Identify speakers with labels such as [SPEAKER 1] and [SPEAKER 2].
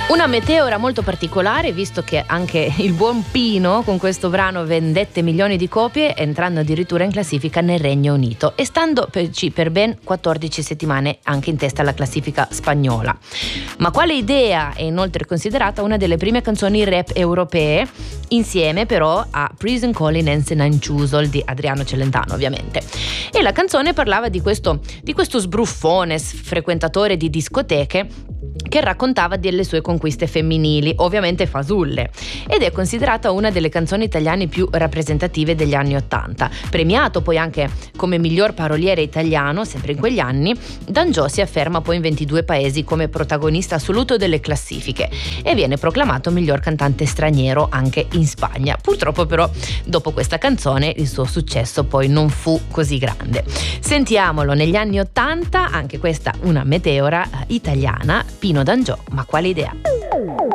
[SPEAKER 1] Una meteora molto particolare, visto che anche il buon Pino con questo brano vendette milioni di copie, entrando addirittura in classifica nel Regno Unito e stando per ben 14 settimane anche in testa alla classifica spagnola. Ma quale idea è inoltre considerata una delle prime canzoni rap europee, insieme però a Prison Calling Nancy Nanciusol di Adriano Celentano, ovviamente. E la canzone parlava di questo sbruffone frequentatore di discoteche che raccontava delle sue conquiste femminili, ovviamente fasulle, ed è considerata una delle canzoni italiane più rappresentative degli anni '80. Premiato poi anche come miglior paroliere italiano, sempre in quegli anni, Dangiò si afferma poi in 22 paesi come protagonista assoluto delle classifiche e viene proclamato miglior cantante straniero anche in Spagna. Purtroppo però dopo questa canzone il suo successo poi non fu così grande. Sentiamolo negli anni '80, anche questa una meteora italiana, Pino Dangiò, ma quale idea?